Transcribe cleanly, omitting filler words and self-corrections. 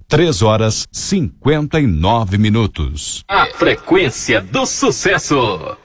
3 horas 59 minutos. A frequência do sucesso.